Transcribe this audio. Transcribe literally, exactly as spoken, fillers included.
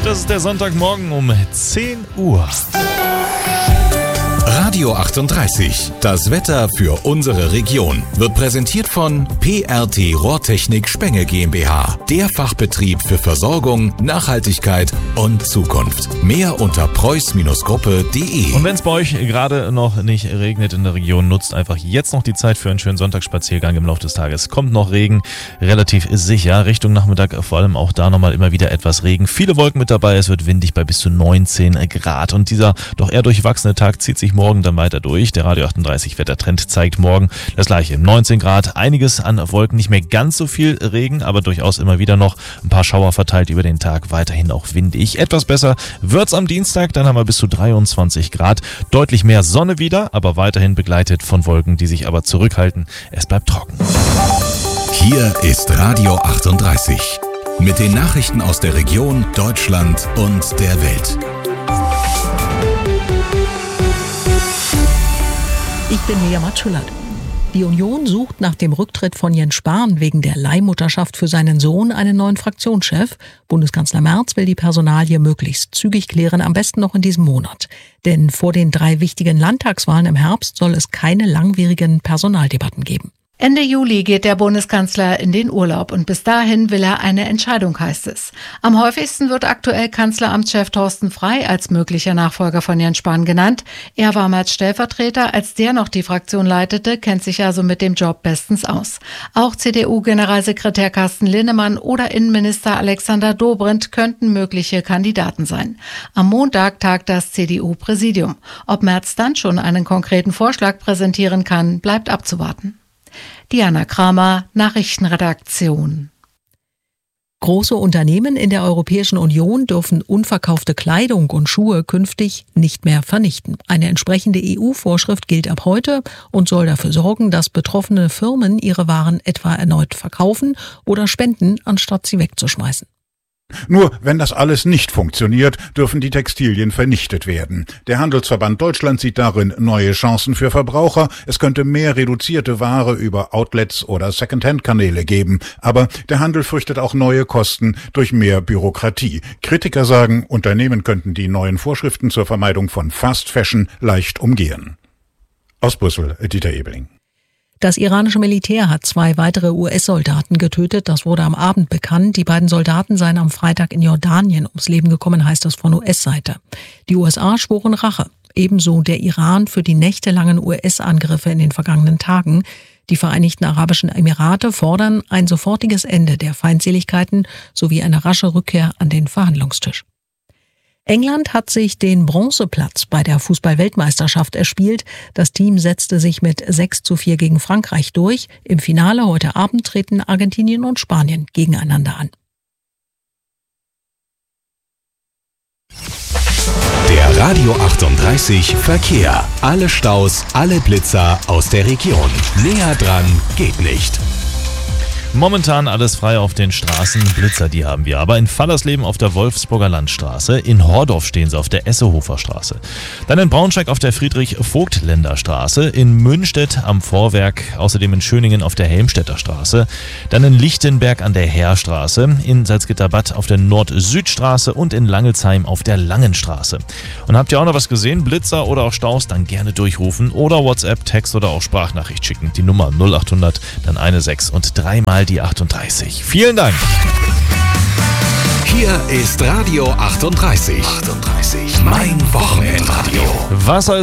Das ist der Sonntagmorgen um zehn Uhr. Radio achtunddreißig, das Wetter für unsere Region, wird präsentiert von P R T Rohrtechnik Spenge GmbH, der Fachbetrieb für Versorgung, Nachhaltigkeit und Zukunft. Mehr unter preuß Gruppe punkt de. Und wenn es bei euch gerade noch nicht regnet in der Region, nutzt einfach jetzt noch die Zeit für einen schönen Sonntagsspaziergang im Laufe des Tages. Kommt noch Regen, relativ sicher. Richtung Nachmittag vor allem auch da nochmal immer wieder etwas Regen. Viele Wolken mit dabei, es wird windig bei bis zu neunzehn Grad. Und dieser doch eher durchwachsene Tag zieht sich morgen dann weiter durch. Der Radio achtunddreißig Wettertrend zeigt morgen das gleiche. neunzehn Grad, einiges an Wolken, nicht mehr ganz so viel Regen, aber durchaus immer wieder noch ein paar Schauer verteilt über den Tag. Weiterhin auch windig. Etwas besser wird's am Dienstag, dann haben wir bis zu dreiundzwanzig Grad. Deutlich mehr Sonne wieder, aber weiterhin begleitet von Wolken, die sich aber zurückhalten. Es bleibt trocken. Hier ist Radio achtunddreißig mit den Nachrichten aus der Region, Deutschland und der Welt. Ich bin Lea Matschullat. Die Union sucht nach dem Rücktritt von Jens Spahn wegen der Leihmutterschaft für seinen Sohn einen neuen Fraktionschef. Bundeskanzler Merz will die Personalie möglichst zügig klären, am besten noch in diesem Monat. Denn vor den drei wichtigen Landtagswahlen im Herbst soll es keine langwierigen Personaldebatten geben. Ende Juli geht der Bundeskanzler in den Urlaub und bis dahin will er eine Entscheidung, heißt es. Am häufigsten wird aktuell Kanzleramtschef Thorsten Frey als möglicher Nachfolger von Jens Spahn genannt. Er war Merz Stellvertreter, als der noch die Fraktion leitete, kennt sich also mit dem Job bestens aus. Auch C D U-Generalsekretär Carsten Linnemann oder Innenminister Alexander Dobrindt könnten mögliche Kandidaten sein. Am Montag tagt das C D U-Präsidium. Ob Merz dann schon einen konkreten Vorschlag präsentieren kann, bleibt abzuwarten. Diana Kramer, Nachrichtenredaktion. Große Unternehmen in der Europäischen Union dürfen unverkaufte Kleidung und Schuhe künftig nicht mehr vernichten. Eine entsprechende E U-Vorschrift gilt ab heute und soll dafür sorgen, dass betroffene Firmen ihre Waren etwa erneut verkaufen oder spenden, anstatt sie wegzuschmeißen. Nur wenn das alles nicht funktioniert, dürfen die Textilien vernichtet werden. Der Handelsverband Deutschland sieht darin neue Chancen für Verbraucher. Es könnte mehr reduzierte Ware über Outlets oder Secondhand-Kanäle geben. Aber der Handel fürchtet auch neue Kosten durch mehr Bürokratie. Kritiker sagen, Unternehmen könnten die neuen Vorschriften zur Vermeidung von Fast Fashion leicht umgehen. Aus Brüssel, Dieter Ebeling. Das iranische Militär hat zwei weitere U S-Soldaten getötet. Das wurde am Abend bekannt. Die beiden Soldaten seien am Freitag in Jordanien ums Leben gekommen, heißt es von U S-Seite. Die U S A schworen Rache. Ebenso der Iran für die nächtelangen U S-Angriffe in den vergangenen Tagen. Die Vereinigten Arabischen Emirate fordern ein sofortiges Ende der Feindseligkeiten sowie eine rasche Rückkehr an den Verhandlungstisch. England hat sich den Bronzeplatz bei der Fußball-Weltmeisterschaft erspielt. Das Team setzte sich mit sechs zu vier gegen Frankreich durch. Im Finale heute Abend treten Argentinien und Spanien gegeneinander an. Der Radio achtunddreißig Verkehr. Alle Staus, alle Blitzer aus der Region. Näher dran geht nicht. Momentan alles frei auf den Straßen. Blitzer, die haben wir. Aber in Fallersleben auf der Wolfsburger Landstraße. In Hordorf stehen sie auf der Essehofer Straße. Dann in Braunschweig auf der Friedrich-Vogt-Länder Straße. In Münstedt am Vorwerk. Außerdem in Schöningen auf der Helmstedter Straße. Dann in Lichtenberg an der Heerstraße. In Salzgitterbad auf der Nord-Süd-Straße. Und in Langelsheim auf der Langenstraße. Und habt ihr auch noch was gesehen? Blitzer oder auch Staus? Dann gerne durchrufen. Oder WhatsApp, Text oder auch Sprachnachricht schicken. Die Nummer null acht hundert, dann eine sechs und dreimal die achtunddreißig. Vielen Dank. Hier ist Radio achtunddreißig. achtunddreißig. Mein Wochenendradio. Wasser